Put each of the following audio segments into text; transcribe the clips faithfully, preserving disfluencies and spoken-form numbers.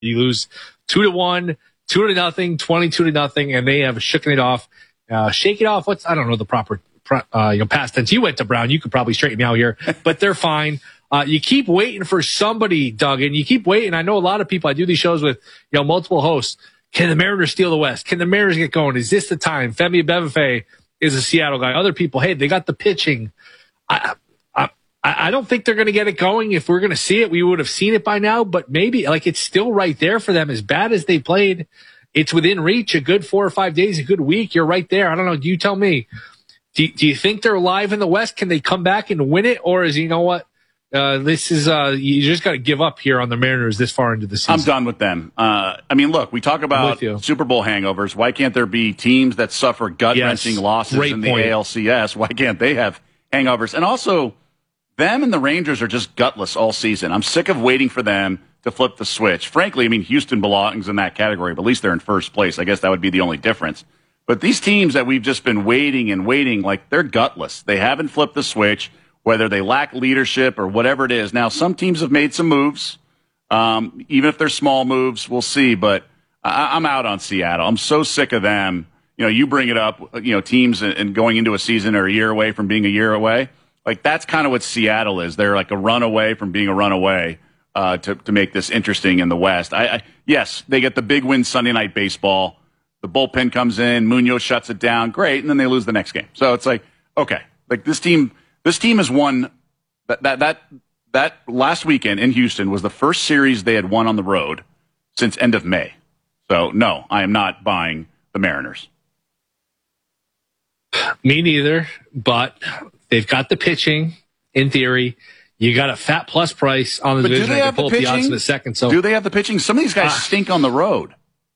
You lose two to one, two to nothing, twenty-two to nothing, and they have shooken it off. Uh, shake it off. What's, I don't know the proper, uh, you know, past tense. You went to Brown. You could probably straighten me out here, but they're fine. Uh, you keep waiting for somebody, Doug, and you keep waiting. I know a lot of people, I do these shows with, you know, multiple hosts. Can the Mariners steal the West? Can the Mariners get going? Is this the time? Femi Abebefe is a Seattle guy. Other people, hey, they got the pitching. I, I, I don't think they're going to get it going. If we're going to see it, we would have seen it by now, but maybe like it's still right there for them. As bad as they played, it's within reach. A good four or five days, a good week. You're right there. I don't know. You tell me. Do, do you think they're alive in the West? Can they come back and win it? Or is, you know what? Uh, this is, uh, you just got to give up here on the Mariners this far into the season. I'm done with them. Uh, I mean, look, we talk about Super Bowl hangovers. Why can't there be teams that suffer gut-wrenching yes, losses in the point. A L C S? Why can't they have hangovers? And also, them and the Rangers are just gutless all season. I'm sick of waiting for them to flip the switch. Frankly, I mean, Houston belongs in that category, but at least they're in first place. I guess that would be the only difference. But these teams that we've just been waiting and waiting, like, they're gutless. They haven't flipped the switch, whether they lack leadership or whatever it is. Now, some teams have made some moves. Um, even if they're small moves, we'll see. But I- I'm out on Seattle. I'm so sick of them. You know, you bring it up, you know, teams and going into a season or a year away from being a year away. Like, that's kind of what Seattle is. They're like a run away from being a run away uh, to, to make this interesting in the West. I, I Yes, they get the big win Sunday Night Baseball. The bullpen comes in. Munoz shuts it down. Great. And then they lose the next game. So it's like, okay, like this team... This team has won that, that that that last weekend in Houston was the first series they had won on the road since end of May. So, no, I am not buying the Mariners. Me neither, but they've got the pitching, in theory. You got a fat plus price on the but division. Do they have pull the pitching? Up the odds in a second. So, do they have the pitching? Some of these guys uh, stink on the road.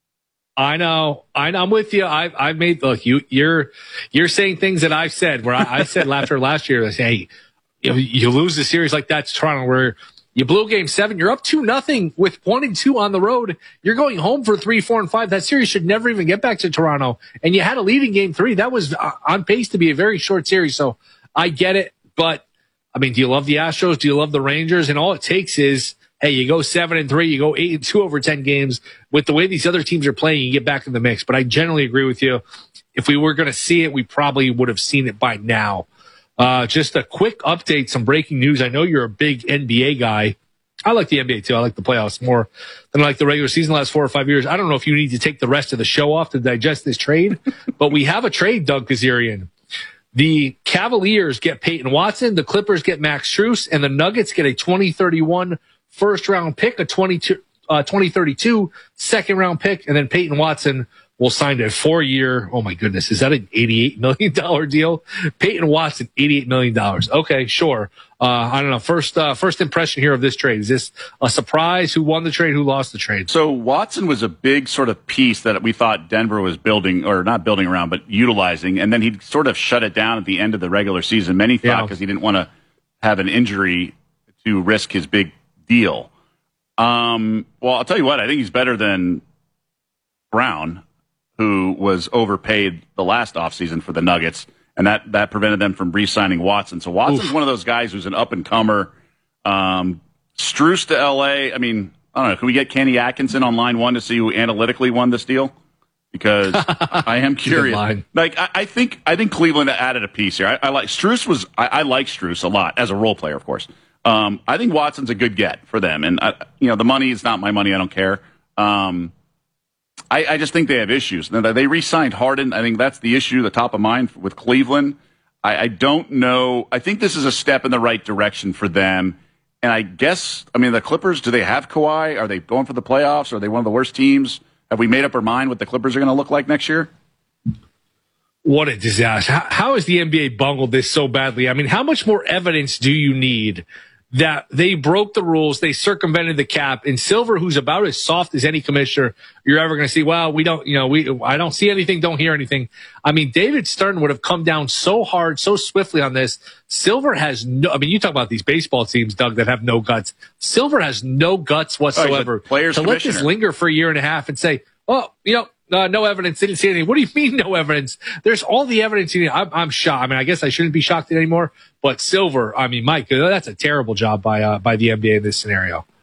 I know. I, I'm with you. I've, I've made, look, you, you're, you're saying things that I've said where I, I said after last year, I say, hey, you, you lose the series like that to Toronto where you blew game seven. You're up two nothing with one and two on the road. You're going home for three, four and five. That series should never even get back to Toronto. And you had a lead in game three. That was on pace to be a very short series. So I get it. But I mean, do you love the Astros? Do you love the Rangers? And all it takes is, hey, you go seven and three, you go eight and two over ten games. With the way these other teams are playing, you get back in the mix. But I generally agree with you. If we were going to see it, we probably would have seen it by now. Uh, just a quick update, some breaking news. I know you're a big N B A guy. I like the N B A too. I like the playoffs more than I like the regular season the last four or five years. I don't know if you need to take the rest of the show off to digest this trade, but we have a trade, Doug Kazarian. The Cavaliers get Peyton Watson, the Clippers get Max Strus, and the Nuggets get a twenty thirty-one first round pick, a twenty-two, uh, twenty thirty-two second round pick, and then Peyton Watson will sign a four year. Oh my goodness. Is that an eighty-eight million dollars deal? Peyton Watson, eighty-eight million dollars. Okay, sure. Uh, I don't know. First, uh, first impression here of this trade. Is this a surprise? Who won the trade? Who lost the trade? So Watson was a big sort of piece that we thought Denver was building, or not building around, but utilizing. And then he sort of shut it down at the end of the regular season. Many thought because yeah. he didn't want to have an injury to risk his big deal. Um, well, I'll tell you what, I think he's better than Brown, who was overpaid the last offseason for the Nuggets, and that, that prevented them from re-signing Watson. So Watson's Oof. one of those guys who's an up-and-comer. Um, Strus to L A, I mean, I don't know, can we get Kenny Atkinson on line one to see who analytically won this deal? Because I am curious. Like, I, I think I think Cleveland added a piece here. I, I like Strus was I, I like Strus a lot as a role player, of course. Um, I think Watson's a good get for them, and I, you know the money is not my money. I don't care. Um, I, I just think they have issues. They re-signed Harden. I think that's the issue, the top of mind with Cleveland. I, I don't know. I think this is a step in the right direction for them. And I guess, I mean, the Clippers, do they have Kawhi? Are they going for the playoffs? Are they one of the worst teams? Have we made up our mind what the Clippers are going to look like next year? What a disaster. How, how has the N B A bungled this so badly? I mean, how much more evidence do you need that they broke the rules, they circumvented the cap, and Silver, who's about as soft as any commissioner you're ever going to see, well, we don't, you know, we, I don't see anything, don't hear anything. I mean, David Stern would have come down so hard, so swiftly on this. Silver has no, I mean, you talk about these baseball teams, Doug, that have no guts. Silver has no guts whatsoever oh, players to let this linger for a year and a half and say, oh, you know, Uh, no evidence. Didn't see anything. What do you mean no evidence? There's all the evidence you need. I'm, I'm shocked. I mean, I guess I shouldn't be shocked anymore. But Silver, I mean, Mike, that's a terrible job by uh, by the N B A in this scenario.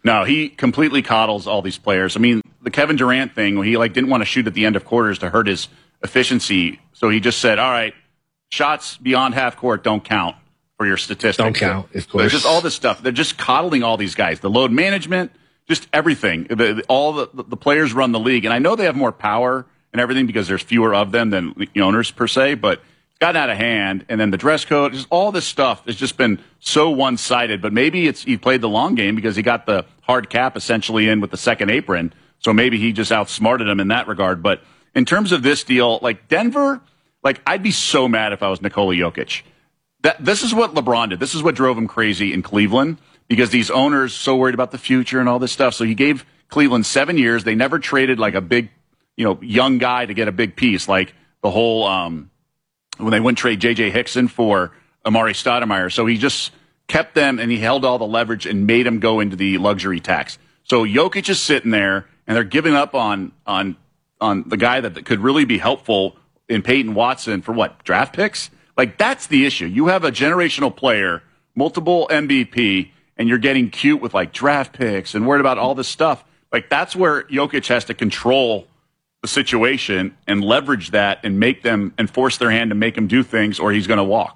No, he completely coddles all these players. I mean, the Kevin Durant thing, he like didn't want to shoot at the end of quarters to hurt his efficiency, so he just said, all right, shots beyond half court don't count for your statistics. Don't count, of course. There's just all this stuff. They're just coddling all these guys. The load management, just everything. The, the, all the, the players run the league, and I know they have more power and everything because there's fewer of them than the owners per se, but it's gotten out of hand. And then the dress code, just all this stuff has just been so one-sided. But maybe it's he played the long game because he got the hard cap essentially in with the second apron, so maybe he just outsmarted him in that regard. But in terms of this deal, like Denver, like I'd be so mad if I was Nikola Jokic. That this is what LeBron did. This is what drove him crazy in Cleveland because these owners so worried about the future and all this stuff. So he gave Cleveland seven years. They never traded like a big, you know, young guy to get a big piece. Like the whole um, when they wouldn't trade J J Hickson for Amari Stoudemire. So he just kept them and he held all the leverage and made them go into the luxury tax. So Jokic is sitting there and they're giving up on on on the guy that could really be helpful in Peyton Watson for what, draft picks? Like, that's the issue. You have a generational player, multiple M V P, and you're getting cute with, like, draft picks and worried about all this stuff. Like, that's where Jokic has to control the situation and leverage that and make them and force their hand to make him do things or he's going to walk.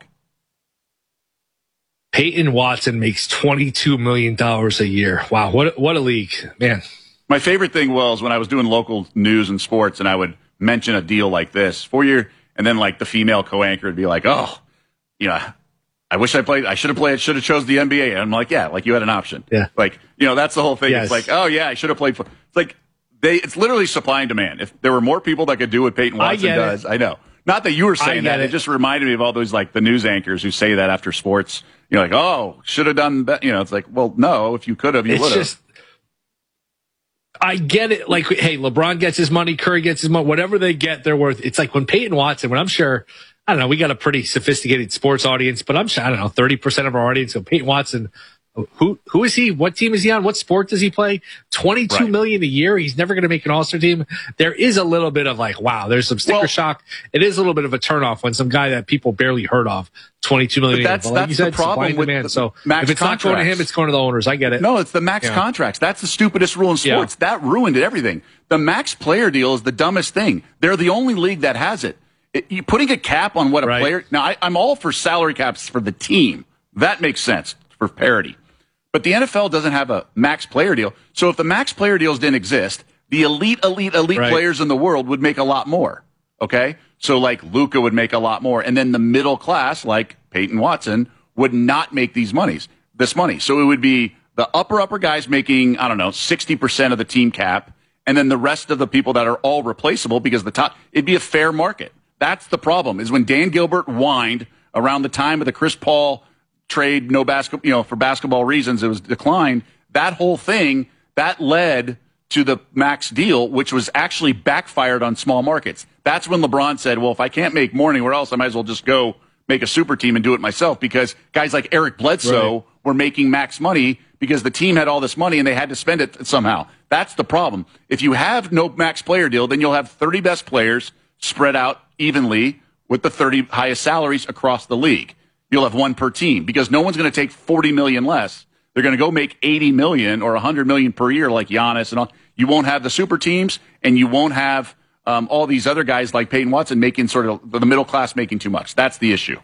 Peyton Watson makes twenty-two million dollars a year. Wow, what, what a league, man. My favorite thing was when I was doing local news and sports and I would mention a deal like this for your, and then like the female co-anchor would be like, oh, you know, I wish I played, I should have played, should have chose the N B A. And I'm like, yeah, like you had an option. Yeah. Like, you know, that's the whole thing. Yes. It's like, oh yeah, I should have played. For, it's like they, it's literally supply and demand. If there were more people that could do what Peyton Watson I does, it. I know. Not that you were saying that. It. it just reminded me of all those like the news anchors who say that after sports. You're like, oh, should have done that. You know, it's like, well, no, if you could have, you would have. I get it. Like, hey, LeBron gets his money, Curry gets his money, whatever they get, they're worth. It's like when Peyton Watson, when I'm sure, I don't know, we got a pretty sophisticated sports audience, but I'm sure, I don't know, thirty percent of our audience. So Peyton Watson, who, who is he? What team is he on? What sport does he play? twenty-two right. million a year. He's never going to make an all-star team. There is a little bit of like, wow, there's some sticker well, shock. It is a little bit of a turnoff when some guy that people barely heard of, twenty-two million. But that's, but like that's you said, the problem with demand. So max if it's contracts. not going to him, it's going to the owners. I get it. No, it's the max yeah. contracts. That's the stupidest rule in sports. Yeah. That ruined it, everything. The max player deal is the dumbest thing. They're the only league that has it. it you putting a cap on what a right. player. Now, I, I'm all for salary caps for the team. That makes sense for parity. But the N F L doesn't have a max player deal. So if the max player deals didn't exist, the elite, elite, elite right. players in the world would make a lot more. Okay? So like Luka would make a lot more. And then the middle class, like Peyton Watson, would not make these monies, this money. So it would be the upper, upper guys making, I don't know, sixty percent of the team cap. And then the rest of the people that are all replaceable because the top, it'd be a fair market. That's the problem is when Dan Gilbert whined around the time of the Chris Paul trade, no basketball, you know, for basketball reasons, it was declined. That whole thing, that led to the max deal, which was actually backfired on small markets. That's when LeBron said, well, if I can't make more anywhere else, I might as well just go make a super team and do it myself because guys like Eric Bledsoe right. were making max money because the team had all this money and they had to spend it somehow. That's the problem. If you have no max player deal, then you'll have thirty best players spread out evenly with the thirty highest salaries across the league. You'll have one per team because no one's going to take forty million less. They're going to go make eighty million or one hundred million per year like Giannis and all. You won't have the super teams and you won't have um, all these other guys like Peyton Watson making sort of the middle class making too much. That's the issue.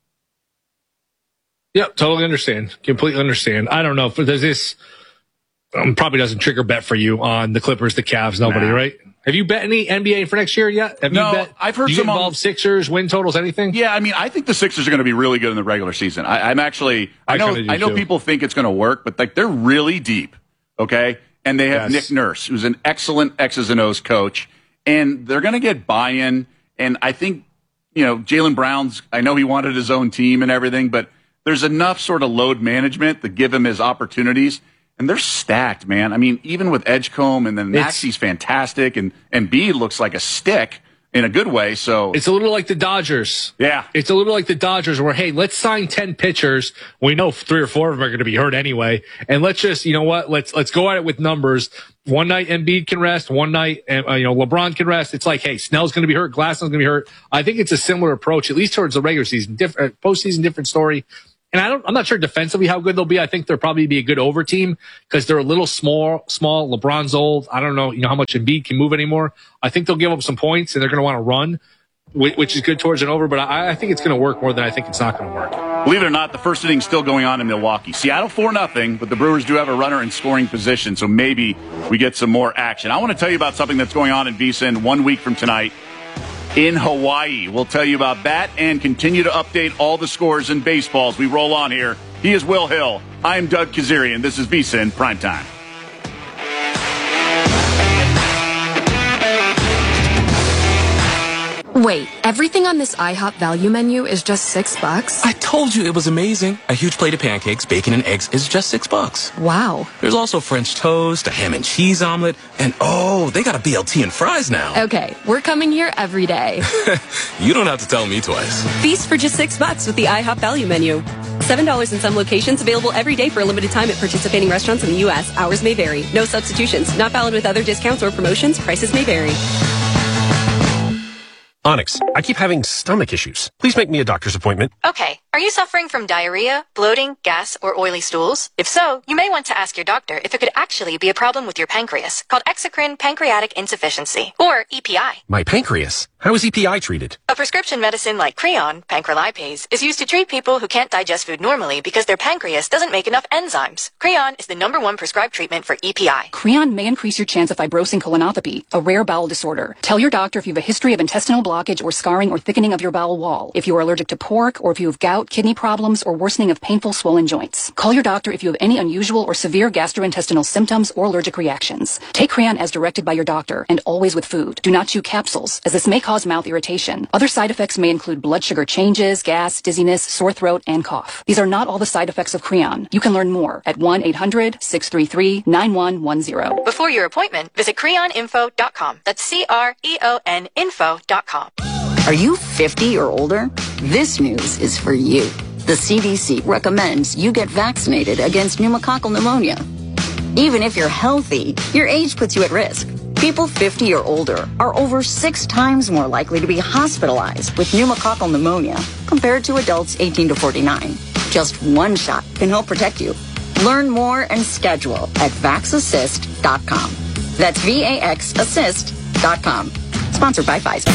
Yep, totally understand. Completely understand. I don't know if there's this um, probably doesn't trigger bet for you on the Clippers, the Cavs, nobody, nah. right? Have you bet any N B A for next year yet? Have no, you bet, I've heard do you some involve on, Sixers, win totals, anything? Yeah, I mean, I think the Sixers are going to be really good in the regular season. I, I'm actually, I, I know, I know too. people think it's going to work, but like they're really deep, okay? And they have yes. Nick Nurse, who's an excellent X's and O's coach, and they're going to get buy-in. And I think, you know, Jaylen Brown's, I know he wanted his own team and everything, but there's enough sort of load management to give him his opportunities. And they're stacked, man. I mean, even with Edgecombe and then Maxi's fantastic, and and B looks like a stick in a good way. So it's a little like the Dodgers. Yeah, it's a little like the Dodgers, where hey, let's sign ten pitchers. We know three or four of them are going to be hurt anyway, and let's just you know what? Let's let's go at it with numbers. One night Embiid can rest. One night, uh, you know, LeBron can rest. It's like, hey, Snell's going to be hurt. Glassman's going to be hurt. I think it's a similar approach, at least towards the regular season. Different postseason, different story. And I don't, I'm not sure defensively how good they'll be. I think they'll probably be a good over team because they're a little small, small. LeBron's old. I don't know, you know, how much Embiid can move anymore. I think they'll give up some points and they're going to want to run, which is good towards an over, but I, I think it's going to work more than I think it's not going to work. Believe it or not, the first inning's still going on in Milwaukee. Seattle four nothing, but the Brewers do have a runner in scoring position, so maybe we get some more action. I want to tell you about something that's going on in VSiN one week from tonight in Hawaii. We'll tell you about that and continue to update all the scores in baseball as we roll on here. He is Will Hill. I am Doug Kazarian. This is VSiN Primetime. Wait, everything on this IHOP value menu is just six bucks? I told you it was amazing. A huge plate of pancakes, bacon, and eggs is just six bucks. Wow. There's also French toast, a ham and cheese omelet, and oh, they got a B L T and fries now. Okay, we're coming here every day. You don't have to tell me twice. Feast for just six bucks with the IHOP value menu. seven dollars in some locations, available every day for a limited time at participating restaurants in the U S. Hours may vary. No substitutions. Not valid with other discounts or promotions. Prices may vary. Onyx, I keep having stomach issues. Please make me a doctor's appointment. Okay. Are you suffering from diarrhea, bloating, gas, or oily stools? If so, you may want to ask your doctor if it could actually be a problem with your pancreas, called exocrine pancreatic insufficiency, or E P I. My pancreas? How is E P I treated? A prescription medicine like Creon, pancrelipase, is used to treat people who can't digest food normally because their pancreas doesn't make enough enzymes. Creon is the number one prescribed treatment for E P I. Creon may increase your chance of fibrosing colonopathy, a rare bowel disorder. Tell your doctor if you have a history of intestinal blockage or scarring or thickening of your bowel wall, if you are allergic to pork, or if you have gout, kidney problems, or worsening of painful swollen joints. Call your doctor if you have any unusual or severe gastrointestinal symptoms or allergic reactions. Take Creon as directed by your doctor, and always with food. Do not chew capsules, as this may cause mouth irritation. Other side effects may include blood sugar changes, gas, dizziness, sore throat, and cough. These are not all the side effects of Creon. You can learn more at one eight hundred six three three nine one one zero. Before your appointment, visit creon info dot com. That's C R E O N info dot com. Are you fifty or older? This news is for you. The C D C recommends you get vaccinated against pneumococcal pneumonia. Even if you're healthy, your age puts you at risk. People fifty or older are over six times more likely to be hospitalized with pneumococcal pneumonia compared to adults eighteen to forty-nine. Just one shot can help protect you. Learn more and schedule at vax assist dot com. That's V A X assist dot com. Sponsored by Pfizer.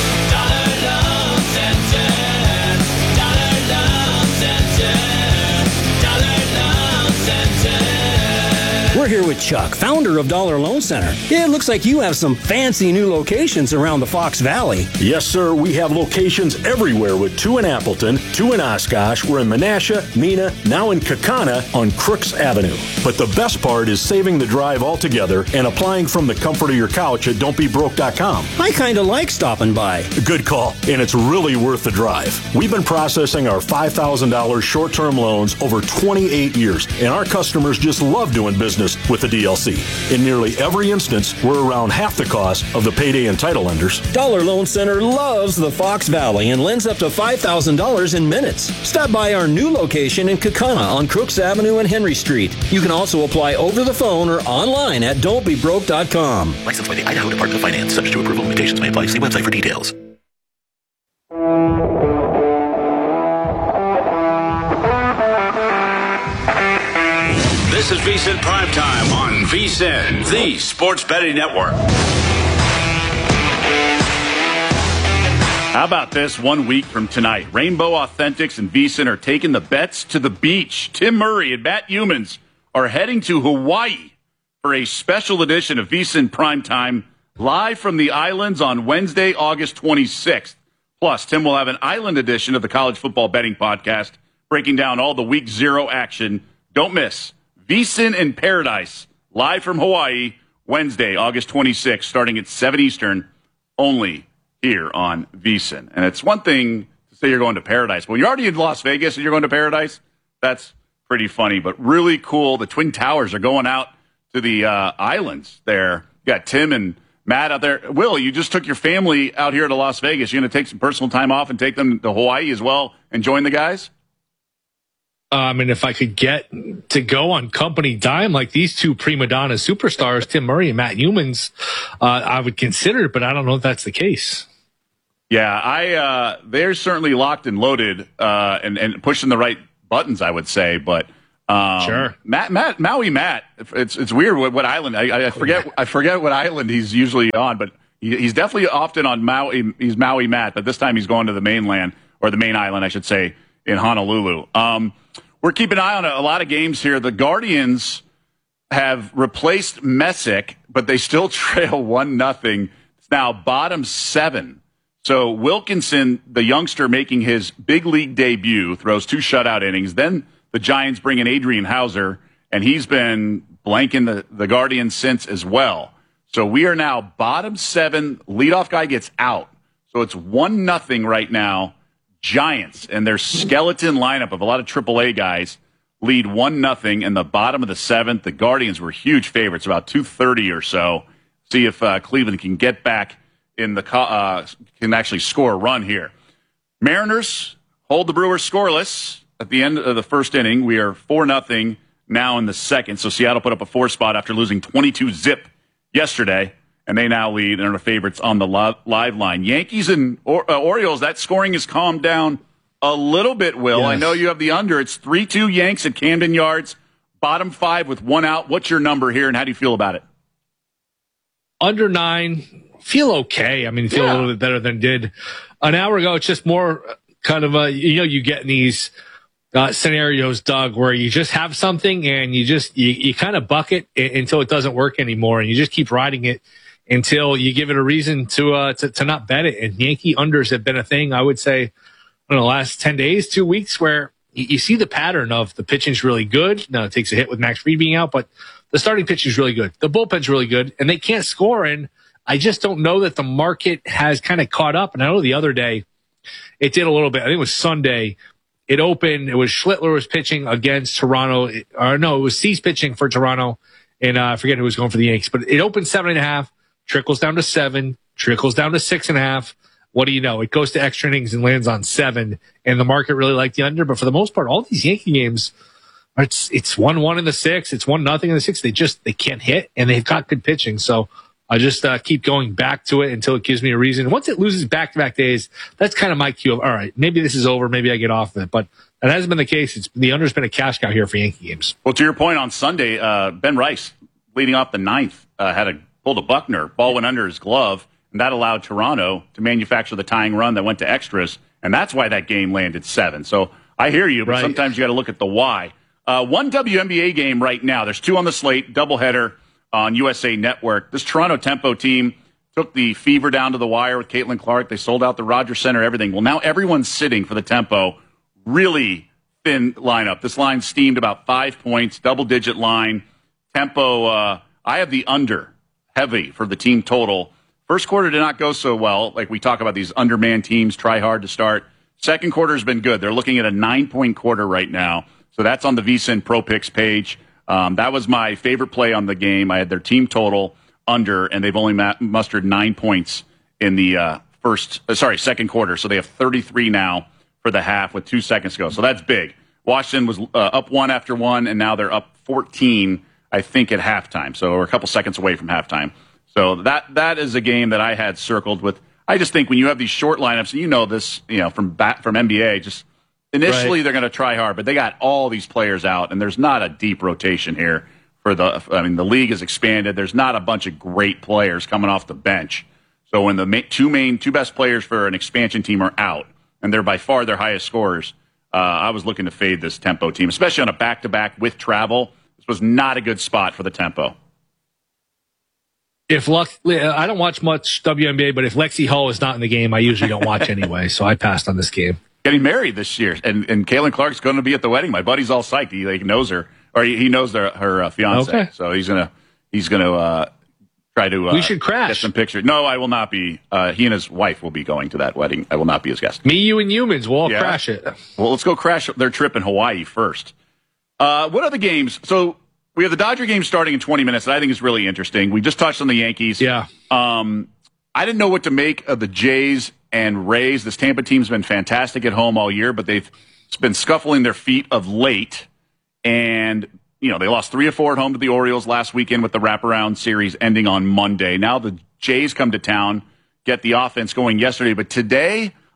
We're here with Chuck, founder of Dollar Loan Center. It looks like you have some fancy new locations around the Fox Valley. Yes, sir. We have locations everywhere with two in Appleton, two in Oshkosh. We're in Menasha, Mena, now in Kaukauna on Crooks Avenue. But the best part is saving the drive altogether and applying from the comfort of your couch at don't be broke dot com. I kind of like stopping by. Good call, and it's really worth the drive. We've been processing our five thousand dollars short-term loans over twenty-eight years, and our customers just love doing business with the D L C. In nearly every instance, we're around half the cost of the payday and title lenders. Dollar Loan Center loves the Fox Valley and lends up to five thousand dollars in minutes. Stop by our new location in Kaukauna on Crooks Avenue and Henry Street. You can also apply over the phone or online at don't be broke dot com. Licensed by the Idaho Department of Finance. Subject to approval. Limitations may apply. See website for details. This is VSiN Primetime on VSiN, the Sports Betting Network. How about this one week from tonight? Rainbow Authentics and VSiN are taking the bets to the beach. Tim Murray and Matt Youmans are heading to Hawaii for a special edition of VSiN Primetime live from the islands on Wednesday, August twenty-sixth. Plus, Tim will have an island edition of the College Football Betting Podcast breaking down all the Week Zero action. Don't miss VSiN in Paradise, live from Hawaii, Wednesday, August twenty-sixth, starting at seven Eastern, only here on VSiN. And it's one thing to say you're going to Paradise. When you're already in Las Vegas and you're going to Paradise, that's pretty funny, but really cool. The Twin Towers are going out to the uh, islands there. You got Tim and Matt out there. Will, you just took your family out here to Las Vegas. You're going to take some personal time off and take them to Hawaii as well and join the guys? Uh, I mean, if I could get to go on company dime like these two prima donna superstars, Tim Murray and Matt Youmans, uh, I would consider it, but I don't know if that's the case. Yeah, I uh, they're certainly locked and loaded uh, and, and pushing the right buttons, I would say. But um, sure, Matt, Matt, Maui Matt. It's it's weird what, what island. I, I forget. I forget what island he's usually on, but he, he's definitely often on Maui. He's Maui Matt, but this time he's going to the mainland or the main island, I should say, in Honolulu. Um, we're keeping an eye on a, a lot of games here. The Guardians have replaced Messick, but they still trail one nothing. It's now bottom seven. So Wilkinson, the youngster making his big league debut, throws two shutout innings. Then the Giants bring in Adrian Hauser, and he's been blanking the, the Guardians since as well. So we are now bottom seven. Leadoff guy gets out. So it's one nothing right now. Giants and their skeleton lineup of a lot of triple A guys lead one nothing in the bottom of the seventh. The Guardians were huge favorites, about two thirty or so. See if uh, Cleveland can get back in the uh, can actually score a run here. Mariners hold the Brewers scoreless at the end of the first inning. We are four nothing now in the second. So Seattle put up a four spot after losing twenty-two zip yesterday, and they now lead and are the favorites on the live line. Yankees and or- uh, Orioles, that scoring has calmed down a little bit, Will. Yes. I know you have the under. It's three two Yanks at Camden Yards, bottom five with one out. What's your number here, and how do you feel about it? Under nine. Feel okay. I mean, feel yeah. a little bit better than did an hour ago. It's just more kind of a, you know, you get in these uh, scenarios, Doug, where you just have something and you just, you, you kind of buck it until it doesn't work anymore. And you just keep riding it until you give it a reason to, uh, to, to not bet it. And Yankee unders have been a thing, I would say, in the last ten days, two weeks, where you, you see the pattern of the pitching's really good. Now it takes a hit with Max Fried being out, but the starting pitch is really good. The bullpen's really good, and they can't score. And I just don't know that the market has kind of caught up. And I know the other day it did a little bit. I think it was Sunday. It opened. It was Schlittler was pitching against Toronto. Or no, it was Cease pitching for Toronto. And uh, I forget who was going for the Yankees. But it opened seven and a half, trickles down to seven, trickles down to six and a half. What do you know? It goes to extra innings and lands on seven. And the market really liked the under. But for the most part, all these Yankee games, it's it's one one in the six. It's one nothing in the six. They just they can't hit, and they've got good pitching. So I just uh, keep going back to it until it gives me a reason. Once it loses back-to-back days, that's kind of my cue of, all right, maybe this is over. Maybe I get off of it. But that hasn't been the case. It's the under's been a cash cow here for Yankee games. Well, to your point on Sunday, uh, Ben Rice, leading off the ninth, uh, had a pulled a Buckner. Ball went under his glove, and that allowed Toronto to manufacture the tying run that went to extras, and that's why that game landed seven. So I hear you, but right. Sometimes you got to look at the why. Uh, one W N B A game right now. There's two on the slate, doubleheader on U S A Network. This Toronto Tempo team took the Fever down to the wire with Caitlin Clark. They sold out the Rogers Center, everything. Well, now everyone's sitting for the Tempo. Really thin lineup. This line steamed about five points, double-digit line. Tempo, uh, I have the under heavy for the team total. First quarter did not go so well. Like we talk about these undermanned teams, try hard to start. Second quarter has been good. They're looking at a nine-point quarter right now. So that's on the V S I N Pro Picks page. Um, that was my favorite play on the game. I had their team total under, and they've only ma- mustered nine points in the uh, first, uh, sorry, second quarter. So they have thirty-three now for the half with two seconds to go. So that's big. Washington was uh, up one after one, and now they're up fourteen, I think, at halftime. So we're a couple seconds away from halftime. So that that is a game that I had circled with. I just think when you have these short lineups, and you know this, you know, from bat, from N B A, just initially right. They're going to try hard, but they got all these players out, and there's not a deep rotation here for the. I mean, the league has expanded. There's not a bunch of great players coming off the bench. So when the ma- two main, two best players for an expansion team are out, and they're by far their highest scorers, uh, I was looking to fade this Tempo team, especially on a back-to-back with travel. This was not a good spot for the Tempo. If luck, I don't watch much W N B A, but if Lexi Hull is not in the game, I usually don't watch anyway. So I passed on this game. Getting married this year, and and Caitlin Clark's going to be at the wedding. My buddy's all psyched. He like knows her, or he, he knows their, her uh, fiance. Okay. So he's gonna he's gonna uh, try to. Uh, we should crash. Get some pictures. No, I will not be. Uh, he and his wife will be going to that wedding. I will not be his guest. Me, you, and humans. We'll all yeah. crash it. Well, let's go crash their trip in Hawaii first. Uh, what other games? So we have the Dodger game starting in twenty minutes that I think is really interesting. We just touched on the Yankees. Yeah. Um, I didn't know what to make of the Jays and Rays. This Tampa team's been fantastic at home all year, but they've been scuffling their feet of late. And, you know, they lost three or four at home to the Orioles last weekend with the wraparound series ending on Monday. Now the Jays come to town, get the offense going yesterday. But today,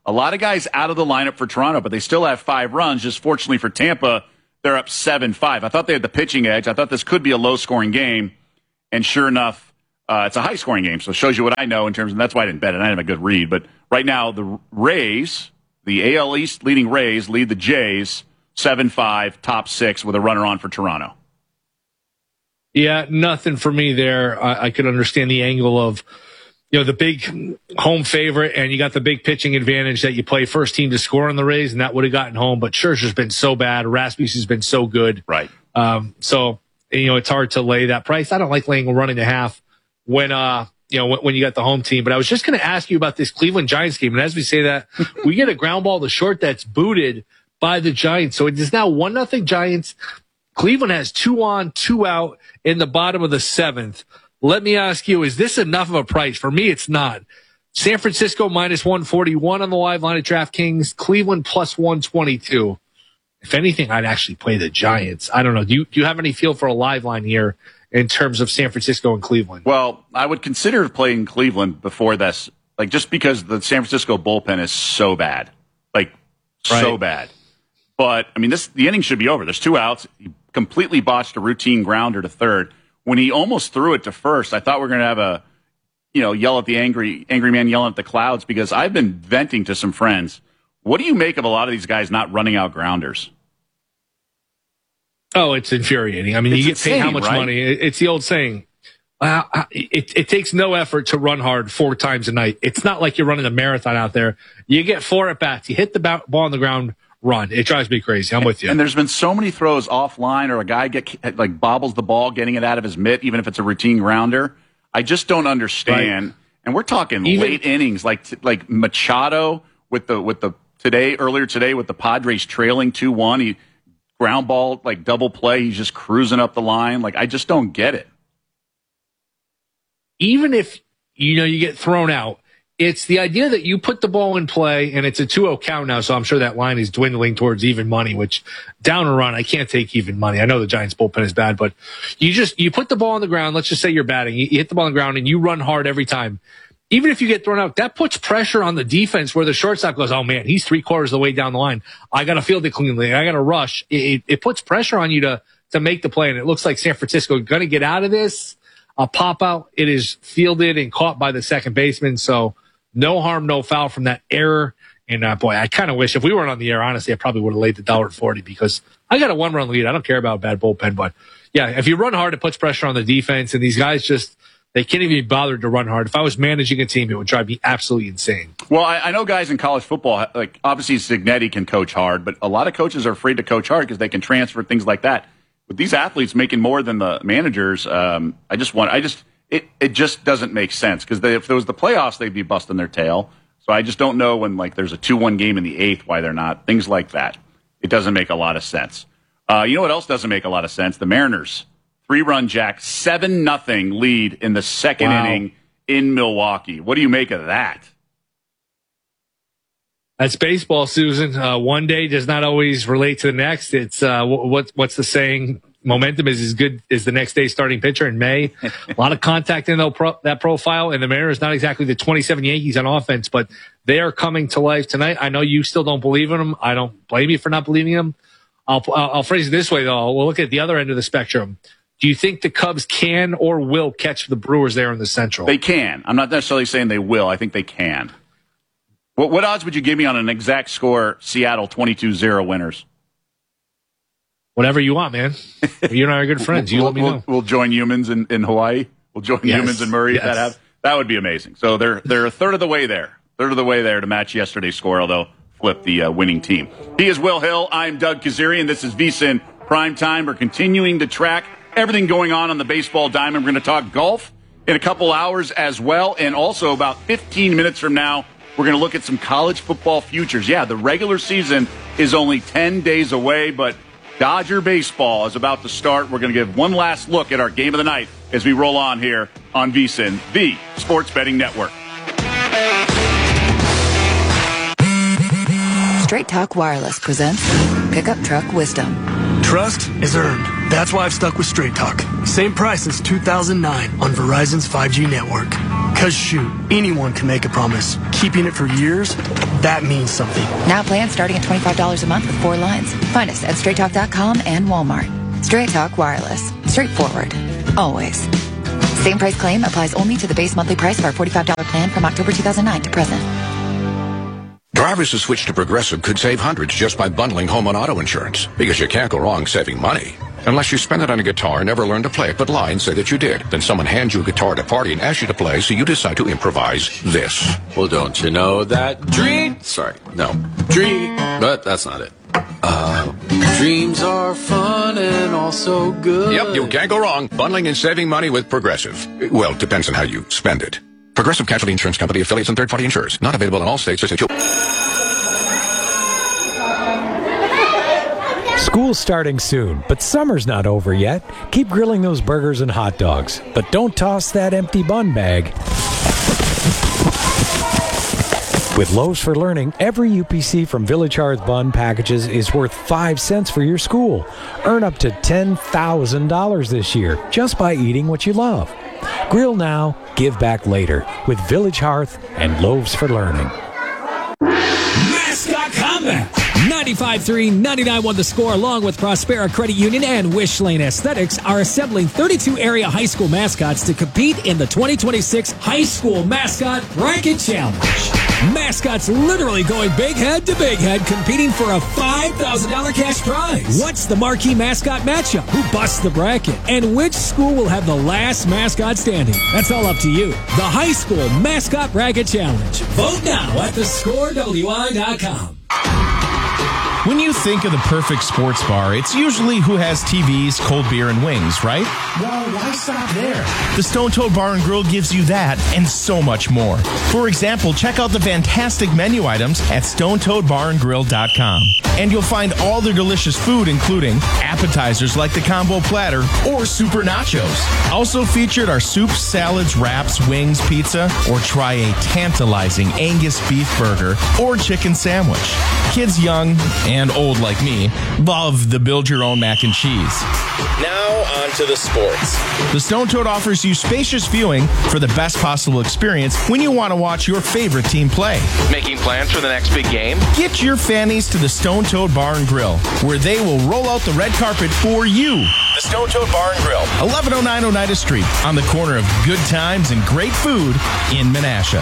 A lot of guys out of the lineup for Toronto, but they still have five runs. Just fortunately for Tampa, they're up seven five. I thought they had the pitching edge. I thought this could be a low-scoring game, and sure enough, uh, it's a high-scoring game, so it shows you what I know in terms of, that's why I didn't bet it. I didn't have a good read, but right now the Rays, the A L East leading Rays, lead the Jays seven five, top six with a runner on for Toronto. Yeah, nothing for me there. I, I could understand the angle of, you know, the big home favorite, and you got the big pitching advantage that you play first team to score on the Rays, and that would have gotten home. But Scherzer's been so bad. Rasmussen's has been so good. Right. Um, so, you know, it's hard to lay that price. I don't like laying a run and a half when, uh, you know, when, when you got the home team. But I was just going to ask you about this Cleveland Giants game. And as we say that, we get a ground ball to short that's booted by the Giants. So it is now one nothing Giants. Cleveland has two on, two out in the bottom of the seventh. Let me ask you, is this enough of a price? For me, it's not. San Francisco minus one forty-one on the live line at DraftKings. Cleveland plus one twenty-two. If anything, I'd actually play the Giants. I don't know. Do you, do you have any feel for a live line here in terms of San Francisco and Cleveland? Well, I would consider playing Cleveland before this, like just because the San Francisco bullpen is so bad. Like, right. so bad. But, I mean, this the inning should be over. There's two outs. He completely botched a routine grounder to third. When he almost threw it to first, I thought we were going to have a, you know, yell at the angry angry man yelling at the clouds, because I've been venting to some friends. What do you make of a lot of these guys not running out grounders? Oh, it's infuriating. I mean, it's you get insane, paid how much right? money? It's the old saying. Uh, it, it takes no effort to run hard four times a night. It's not like you're running a marathon out there. You get four at bats. You hit the ball on the ground, run. It drives me crazy. I'm with you. And there's been so many throws offline, or a guy get like bobbles the ball, getting it out of his mitt, even if it's a routine grounder. I just don't understand. Right. And we're talking even, late innings, like like Machado with the with the today earlier today with the Padres trailing two one. He ground ball, like double play. He's just cruising up the line. Like, I just don't get it. Even if, you know, you get thrown out, it's the idea that you put the ball in play, and it's a two oh count now, so I'm sure that line is dwindling towards even money, which down a run, I can't take even money. I know the Giants bullpen is bad, but you just, you put the ball on the ground. Let's just say you're batting. You hit the ball on the ground and you run hard every time. Even if you get thrown out, that puts pressure on the defense, where the shortstop goes, oh man, he's three quarters of the way down the line. I got to field it cleanly. I got to rush. It, it, it puts pressure on you to, to make the play. And it looks like San Francisco is going to get out of this. A pop out. It is fielded and caught by the second baseman. So no harm, no foul from that error. And uh, boy, I kind of wish if we weren't on the air, honestly, I probably would have laid the dollar forty, because I got a one run lead. I don't care about a bad bullpen, but yeah, if you run hard, it puts pressure on the defense, and these guys just, they can't even be bothered to run hard. If I was managing a team, it would drive me absolutely insane. Well, I, I know guys in college football, like obviously Cignetti can coach hard, but a lot of coaches are afraid to coach hard because they can transfer things like that. With these athletes making more than the managers, um, I just want, I just, it, it just doesn't make sense, because if there was the playoffs, they'd be busting their tail. So I just don't know when, like, there's a two one game in the eighth, why they're not. Things like that. It doesn't make a lot of sense. Uh, you know what else doesn't make a lot of sense? The Mariners, three-run jack, seven nothing lead in the second wow. inning in Milwaukee. What do you make of that? That's baseball, Susan. Uh, one day does not always relate to the next. It's uh, what, what's the saying? Momentum is as good as the next day starting pitcher in May. A lot of contact in pro- that profile, and the Mariners not exactly the twenty-seven Yankees on offense, but they are coming to life tonight. I know you still don't believe in them. I don't blame you for not believing them. I'll, I'll, I'll phrase it this way, though. We'll look at the other end of the spectrum. Do you think the Cubs can or will catch the Brewers there in the Central? They can. I'm not necessarily saying they will. I think they can. What, what odds would you give me on an exact score, Seattle twenty-two zero winners? Whatever you want, man. You and I are good friends. You we'll, let me know. We'll, we'll join humans in, in Hawaii. We'll join yes. humans in Murray. Yes. That, have, that would be amazing. So they're they're a third of the way there. Third of the way there to match yesterday's score, although flip the uh, winning team. He is Will Hill. I'm Doug Kazarian. This is VSiN Primetime. We're continuing to track everything going on on the baseball diamond. We're going to talk golf in a couple hours as well. And also about fifteen minutes from now, we're going to look at some college football futures. Yeah, the regular season is only ten days away, but Dodger baseball is about to start. We're going to give one last look at our game of the night as we roll on here on VSiN, the Sports Betting Network. Straight Talk Wireless presents Pickup Truck Wisdom. Trust is earned. That's why I've stuck with Straight Talk. Same price since two thousand nine on Verizon's five G network. Because shoot, anyone can make a promise. Keeping it for years, that means something. Now plans starting at twenty-five dollars a month with four lines. Find us at straight talk dot com and Walmart. Straight Talk Wireless. Straightforward. Always. Same price claim applies only to the base monthly price of our forty-five dollars plan from October two thousand nine to present. Drivers who switch to Progressive could save hundreds just by bundling home and auto insurance. Because you can't go wrong saving money. Unless you spend it on a guitar and never learn to play it, but lie and say that you did. Then someone hands you a guitar at a party and asks you to play, so you decide to improvise this. Well, don't you know that dream... Sorry, no. Dream... But that's not it. Uh, dreams are fun and also good. Yep, you can't go wrong. Bundling and saving money with Progressive. Well, it depends on how you spend it. Progressive Casualty Insurance Company, affiliates, and third-party insurers. Not available in all states. School's starting soon, but summer's not over yet. Keep grilling those burgers and hot dogs, but don't toss that empty bun bag. With Loaves for Learning, every U P C from Village Hearth Bun packages is worth five cents for your school. Earn up to ten thousand dollars this year just by eating what you love. Grill now, give back later with Village Hearth and Loaves for Learning. Mascot Combat! ninety-five three, ninety-nine one The Score, along with Prospera Credit Union and Wish Lane Aesthetics, are assembling thirty-two area high school mascots to compete in the twenty twenty-six High School Mascot Bracket Challenge. Mascots literally going big head to big head, competing for a five thousand dollars cash prize. What's the marquee mascot matchup? Who busts the bracket? And which school will have the last mascot standing? That's all up to you. The High School Mascot Bracket Challenge. Vote now at the score W I dot com. When you think of the perfect sports bar, it's usually who has T Vs, cold beer, and wings, right? Well, why stop there? The Stone Toad Bar and Grill gives you that and so much more. For example, check out the fantastic menu items at stone toad bar and grill dot com. And you'll find all their delicious food, including appetizers like the combo platter or super nachos. Also featured are soups, salads, wraps, wings, pizza, or try a tantalizing Angus beef burger or chicken sandwich. Kids young and old like me love the build your own mac and cheese. Now on to the sports. The Stone Toad offers you spacious viewing for the best possible experience when you want to watch your favorite team play. Making plans for the next big game? Get your fannies to the Stone Toad Bar and Grill, where they will roll out the red carpet for you. The Stone Toad Bar and Grill, eleven oh nine Oneida Street, on the corner of good times and great food in Menasha.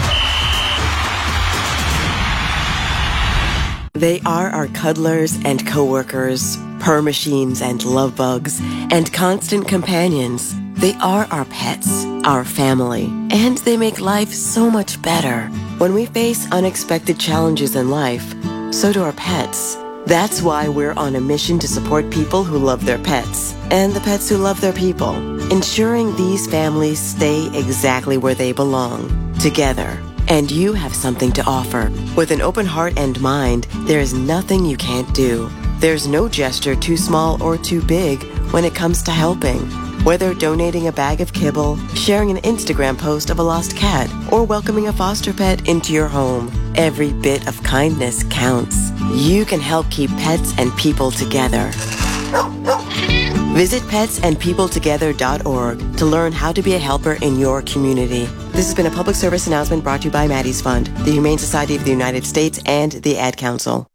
They are our cuddlers and coworkers, purr machines and love bugs, and constant companions. They are our pets, our family, and they make life so much better. When we face unexpected challenges in life, so do our pets. That's why we're on a mission to support people who love their pets, and the pets who love their people, ensuring these families stay exactly where they belong, together. And you have something to offer. With an open heart and mind, there is nothing you can't do. There's no gesture too small or too big when it comes to helping. Whether donating a bag of kibble, sharing an Instagram post of a lost cat, or welcoming a foster pet into your home, every bit of kindness counts. You can help keep pets and people together. Visit pets and people together dot org to learn how to be a helper in your community. This has been a public service announcement brought to you by Maddie's Fund, the Humane Society of the United States, and the Ad Council.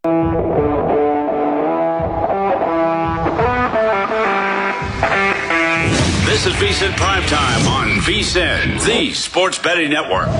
This is VSiN Primetime on VSiN, the Sports Betting Network.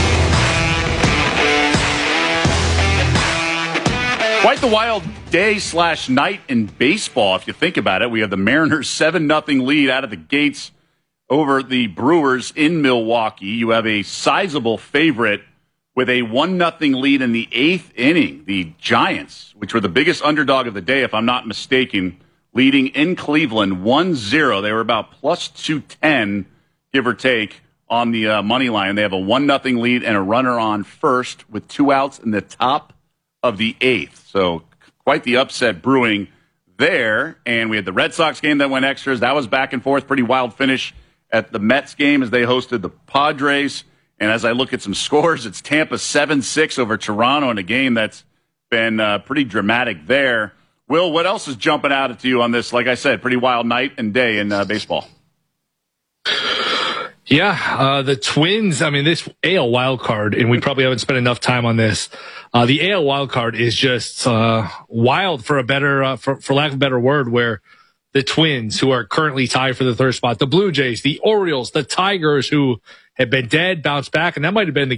Quite the wild day slash night in baseball, if you think about it. We have the Mariners' seven nothing lead out of the gates over the Brewers in Milwaukee. You have a sizable favorite with a one nothing lead in the eighth inning. The Giants, which were the biggest underdog of the day, if I'm not mistaken, leading in Cleveland one zero. They were about plus two ten, give or take, on the uh, money line. They have a one nothing lead and a runner on first with two outs in the top of the eighth. So quite the upset brewing there. And we had the Red Sox game that went extras. That was back and forth. Pretty wild finish at the Mets game as they hosted the Padres. And as I look at some scores, it's Tampa seven six over Toronto in a game that's been uh, pretty dramatic there. Will, what else is jumping out at you on this, like I said, pretty wild night and day in uh, baseball? Yeah, uh, the Twins, I mean, this A L wild card, and we probably haven't spent enough time on this. Uh, the A L wild card is just uh, wild, for a better, uh, for, for lack of a better word, where the Twins, who are currently tied for the third spot, the Blue Jays, the Orioles, the Tigers, who have been dead, bounced back, and that might have been the